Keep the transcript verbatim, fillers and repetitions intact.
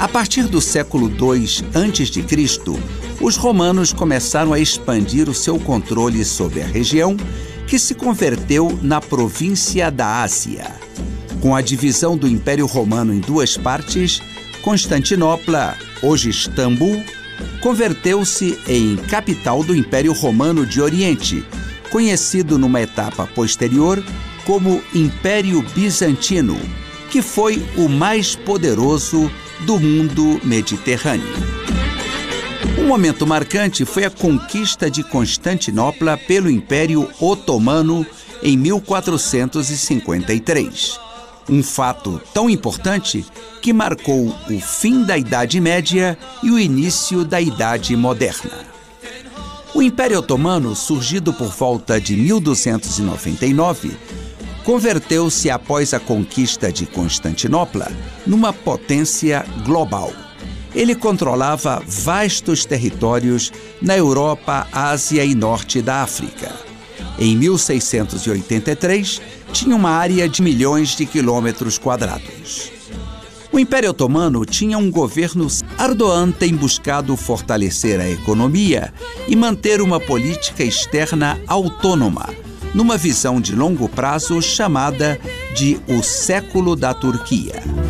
A partir do século dois antes de Cristo, os romanos começaram a expandir o seu controle sobre a região, que se converteu na província da Ásia. Com a divisão do Império Romano em duas partes, Constantinopla, hoje Istambul, converteu-se em capital do Império Romano de Oriente, conhecido numa etapa posterior como Império Bizantino, que foi o mais poderoso do mundo mediterrâneo. Um momento marcante foi a conquista de Constantinopla pelo Império Otomano em mil quatrocentos e cinquenta e três. Um fato tão importante que marcou o fim da Idade Média e o início da Idade Moderna. O Império Otomano, surgido por volta de mil duzentos e noventa e nove, converteu-se após a conquista de Constantinopla numa potência global. Ele controlava vastos territórios na Europa, Ásia e Norte da África. Em mil seiscentos e oitenta e três, tinha uma área de milhões de quilômetros quadrados. O Império Otomano tinha um governo. Erdogan tem buscado fortalecer a economia e manter uma política externa autônoma, numa visão de longo prazo chamada de o século da Turquia.